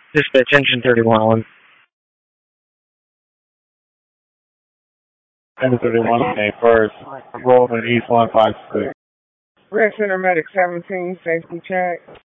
Dispatch engine 31. Engine 31, okay, first, Rolling East 156. Red Center Medic 17, safety check.